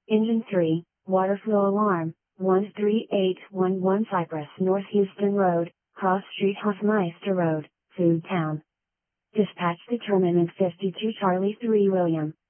Engine 3, water flow alarm, 13811 Cypress North Houston Road, Cross Street Hoffmeister Road, Food Town. Dispatch determinant 52 Charlie 3 William.